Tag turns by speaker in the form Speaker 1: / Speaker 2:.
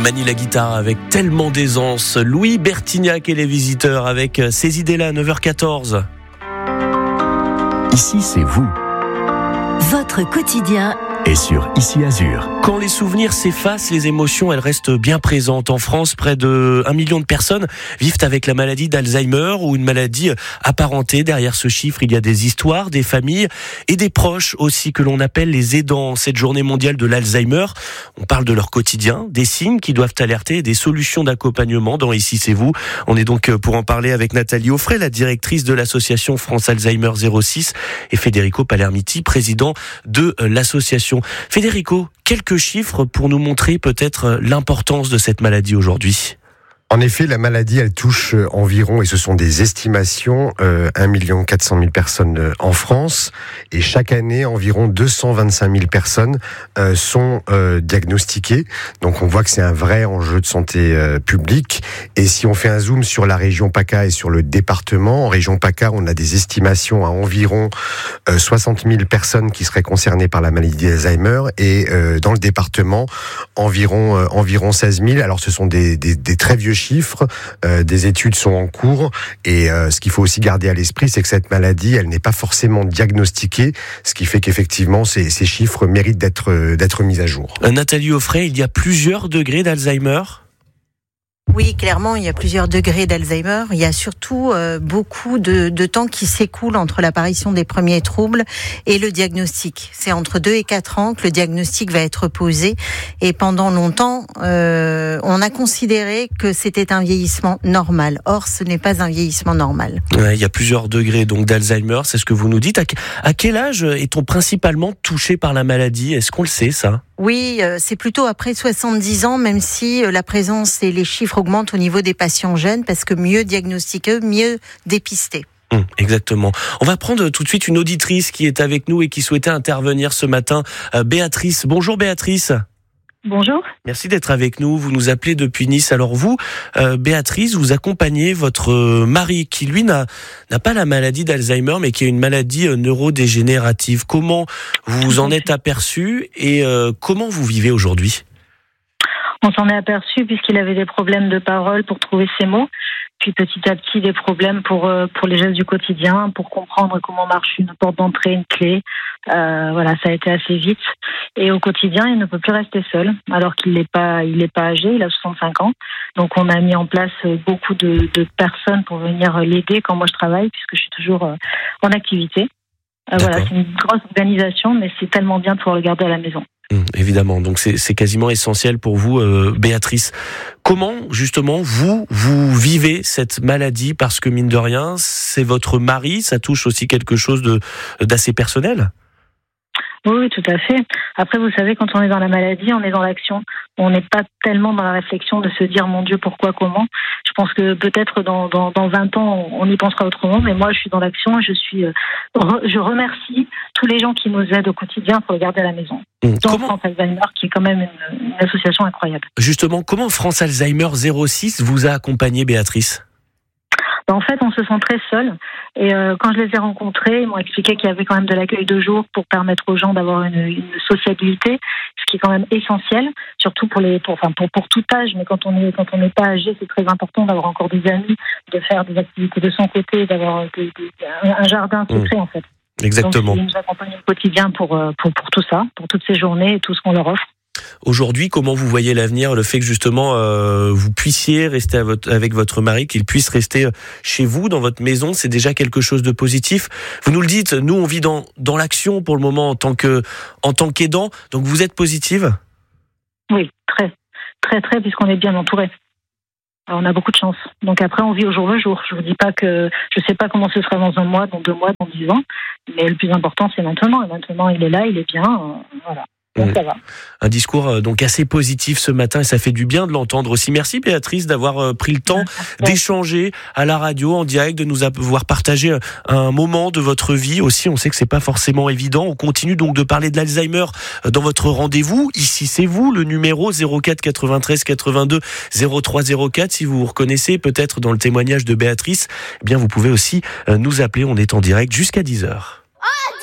Speaker 1: Il manie la guitare avec tellement d'aisance. Louis Bertignac et les visiteurs avec ces idées-là à 9h14.
Speaker 2: Ici, c'est vous.
Speaker 3: Votre quotidien
Speaker 2: Et sur Ici Azur.
Speaker 1: Quand les souvenirs s'effacent, les émotions, elles restent bien présentes. En France, près de 1 million de personnes vivent avec la maladie d'Alzheimer ou une maladie apparentée. Derrière ce chiffre, il y a des histoires, des familles et des proches aussi que l'on appelle les aidants. Cette journée mondiale de l'Alzheimer, on parle de leur quotidien, des signes qui doivent alerter et des solutions d'accompagnement dans Ici c'est vous. On est donc pour en parler avec Nathalie Offray, la directrice de l'association France Alzheimer 06 et Federico Palermiti, président de l'association. Federico, quelques chiffres pour nous montrer peut-être l'importance de cette maladie aujourd'hui.
Speaker 4: En effet, la maladie, elle touche environ, et ce sont des estimations, 1 400 000 personnes en France. Et chaque année, environ 225 000 personnes sont diagnostiquées. Donc on voit que c'est un vrai enjeu de santé publique. Et si on fait un zoom sur la région PACA et sur le département, en région PACA, on a des estimations à environ 60 000 personnes qui seraient concernées par la maladie d'Alzheimer. Et dans le département, environ 16 000. Alors ce sont des très vieux chiffres, des études sont en cours et ce qu'il faut aussi garder à l'esprit, c'est que cette maladie, elle n'est pas forcément diagnostiquée, ce qui fait qu'effectivement ces chiffres méritent d'être mis à jour.
Speaker 1: Nathalie Offray, il y a plusieurs degrés d'Alzheimer ?
Speaker 5: Oui, clairement, il y a plusieurs degrés d'Alzheimer. Il y a surtout beaucoup de temps qui s'écoule entre l'apparition des premiers troubles et le diagnostic. C'est entre 2 et 4 ans que le diagnostic va être posé. Et pendant longtemps, on a considéré que c'était un vieillissement normal. Or, ce n'est pas un vieillissement normal.
Speaker 1: Ouais, il y a plusieurs degrés donc d'Alzheimer, c'est ce que vous nous dites. À quel âge est-on principalement touché par la maladie ? Est-ce qu'on le sait, ça ?
Speaker 5: Oui, c'est plutôt après 70 ans, même si la présence et les chiffres augmentent au niveau des patients jeunes, parce que mieux diagnostiqués, mieux dépistés.
Speaker 1: Exactement. On va prendre tout de suite une auditrice qui est avec nous et qui souhaitait intervenir ce matin. Béatrice. Bonjour Béatrice.
Speaker 6: Bonjour.
Speaker 1: Merci d'être avec nous. Vous nous appelez depuis Nice. Alors vous, Béatrice, vous accompagnez votre mari qui, lui, n'a pas la maladie d'Alzheimer, mais qui a une maladie neurodégénérative. Comment vous en êtes aperçu et comment vous vivez aujourd'hui ?
Speaker 6: On s'en est aperçu puisqu'il avait des problèmes de parole pour trouver ses mots, puis petit à petit des problèmes pour les gestes du quotidien, pour comprendre comment marche une porte d'entrée, une clé. Voilà, ça a été assez vite. Et au quotidien, il ne peut plus rester seul, alors qu'il n'est pas âgé, il a 65 ans. Donc on a mis en place beaucoup de personnes pour venir l'aider quand moi je travaille, puisque je suis toujours en activité. Voilà, c'est une grosse organisation, mais c'est tellement bien de pouvoir le garder à la maison.
Speaker 1: Évidemment, donc c'est quasiment essentiel pour vous, Béatrice. Comment, justement, vous vivez cette maladie ? Parce que, mine de rien, c'est votre mari, ça touche aussi quelque chose d'assez personnel ?
Speaker 6: Oui, tout à fait. Après, vous savez, quand on est dans la maladie, on est dans l'action. On n'est pas tellement dans la réflexion de se dire, mon Dieu, pourquoi, comment. Je pense que peut-être dans 20 ans, on y pensera autrement, mais moi, je suis dans l'action et je remercie tous les gens qui nous aident au quotidien pour le garder à la maison. Dont France Alzheimer, qui est quand même une association incroyable.
Speaker 1: Justement, comment France Alzheimer 06 vous a accompagné, Béatrice ?
Speaker 6: En fait, on se sent très seul. Et quand je les ai rencontrés, ils m'ont expliqué qu'il y avait quand même de l'accueil de jour pour permettre aux gens d'avoir une sociabilité, ce qui est quand même essentiel, surtout pour tout âge. Mais quand on n'est pas âgé, c'est très important d'avoir encore des amis, de faire des activités de son côté, d'avoir un jardin secret en fait.
Speaker 1: Exactement.
Speaker 6: Donc, ils nous accompagnent au quotidien pour tout ça, pour toutes ces journées et tout ce qu'on leur offre.
Speaker 1: Aujourd'hui, comment vous voyez l'avenir, le fait que justement vous puissiez rester avec votre mari, qu'il puisse rester chez vous, dans votre maison, c'est déjà quelque chose de positif. Vous nous le dites, nous on vit dans l'action pour le moment en tant qu'aidant, donc vous êtes positive ?
Speaker 6: Oui, très, très, très, puisqu'on est bien entouré. Alors, on a beaucoup de chance. Donc après, on vit au jour le jour. Je vous dis pas que je sais pas comment ce sera dans 1 mois, dans 2 mois, dans 10 ans, mais le plus important c'est maintenant. Et maintenant, il est là, il est bien, voilà. Donc, ça va.
Speaker 1: Un discours donc assez positif ce matin et ça fait du bien de l'entendre aussi. Merci Béatrice d'avoir pris le temps d'échanger à la radio en direct, de nous avoir partagé un moment de votre vie aussi. On sait que c'est pas forcément évident. On continue donc de parler de l'Alzheimer dans votre rendez-vous. Ici c'est vous, le numéro 04 93 82 03 04. Si vous vous reconnaissez peut-être dans le témoignage de Béatrice, eh bien vous pouvez aussi nous appeler. On est en direct jusqu'à 10h.